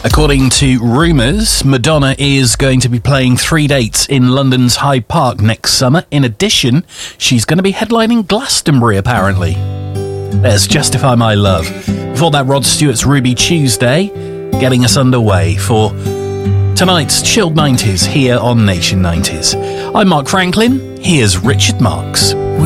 According to rumours, Madonna is going to be playing 3 dates in London's Hyde Park next summer. In addition, she's going to be headlining Glastonbury, apparently. There's Justify My Love. Before that, Rod Stewart's Ruby Tuesday, getting us underway for tonight's Chilled 90s here on Nation 90s. I'm Mark Franklin. Here's Richard Marx.